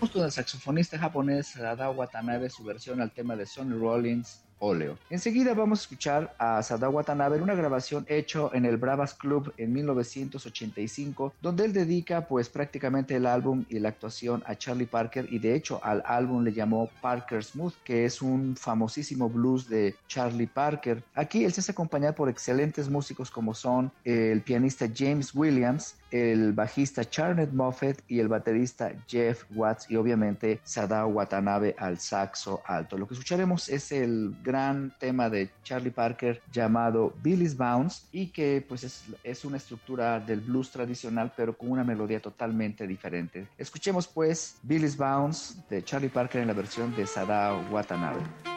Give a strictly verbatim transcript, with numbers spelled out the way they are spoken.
Con el saxofonista japonés Sadao Watanabe su versión al tema de Sonny Rollins, Óleo. Enseguida vamos a escuchar a Sadao Watanabe en una grabación hecha en el Bravas Club en mil novecientos ochenta y cinco, donde él dedica pues prácticamente el álbum y la actuación a Charlie Parker, y de hecho al álbum le llamó Parker Smooth, que es un famosísimo blues de Charlie Parker. Aquí él se hace acompañar por excelentes músicos como son el pianista James Williams, el bajista Charnet Moffett y el baterista Jeff Watts, y obviamente Sadao Watanabe al saxo alto. Lo que escucharemos es el gran tema de Charlie Parker llamado Billy's Bounce, y que pues es, es una estructura del blues tradicional pero con una melodía totalmente diferente. Escuchemos pues Billy's Bounce de Charlie Parker en la versión de Sadao Watanabe.